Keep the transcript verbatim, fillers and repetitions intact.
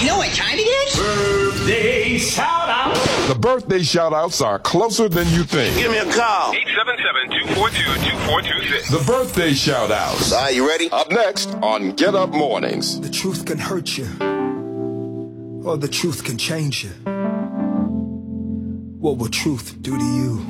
You know what time it is? Birthday shout out. The birthday shout outs are closer than you think. Give me a call. eight seven seven, two four two, two four two six. The birthday shout outs. All right, you ready? Up next on Get Up Mornings. The truth can hurt you, or the truth can change you. What will truth do to you?